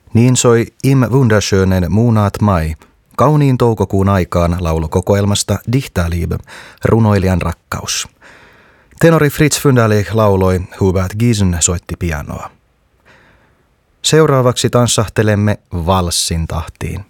Niin soi Im wunderschönen Monat Mai, kauniin toukokuun aikaan laulukokoelmasta Dichterliebe, runoilijan rakkaus. Tenori Fritz Wunderlich lauloi, Hubert Giesen soitti pianoa. Seuraavaksi tanssahtelemme valssin tahtiin.